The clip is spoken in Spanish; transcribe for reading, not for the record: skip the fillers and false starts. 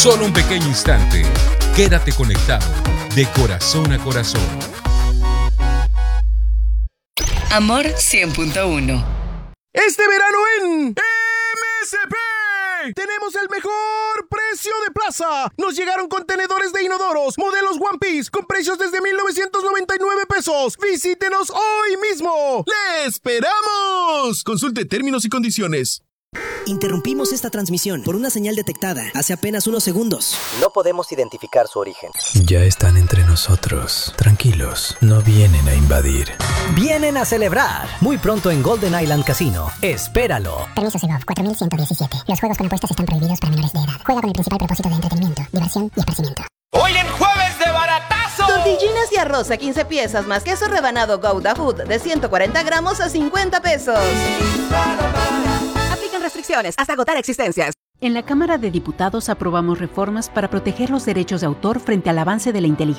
Solo un pequeño instante. Quédate conectado de corazón a corazón. Amor 100.1. Este verano en MSP tenemos el mejor precio de plaza. Nos llegaron contenedores de inodoros, modelos One Piece, con precios desde 1,999 pesos. Visítenos hoy mismo. ¡Le esperamos! Consulte términos y condiciones. Interrumpimos esta transmisión por una señal detectada hace apenas unos segundos. No podemos identificar su origen. Ya están entre nosotros. Tranquilos, no vienen a invadir. Vienen a celebrar. Muy pronto en Golden Island Casino. Espéralo. Permiso Segov 4117. Los juegos con apuestas están prohibidos para menores de edad. Juega con el principal propósito de entretenimiento, diversión y esparcimiento. ¡Hoy en Jueves de Baratazo! Tortillinas y arroz a 15 piezas más queso rebanado Gouda Food de 140 gramos a 50 pesos. Aplican restricciones hasta agotar existencias. En la Cámara de Diputados aprobamos reformas para proteger los derechos de autor frente al avance de la inteligencia